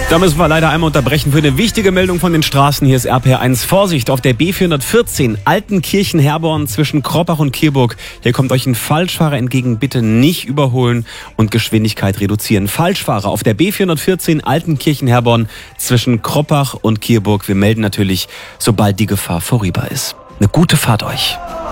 Da müssen wir leider einmal unterbrechen für eine wichtige Meldung von den Straßen. Hier ist RPR1. Vorsicht, auf der B414 Altenkirchen-Herborn zwischen Kroppach und Kierburg. Hier kommt euch ein Falschfahrer entgegen. Bitte nicht überholen und Geschwindigkeit reduzieren. Falschfahrer auf der B414 Altenkirchen-Herborn zwischen Kroppach und Kierburg. Wir melden natürlich, sobald die Gefahr vorüber ist. Eine gute Fahrt euch.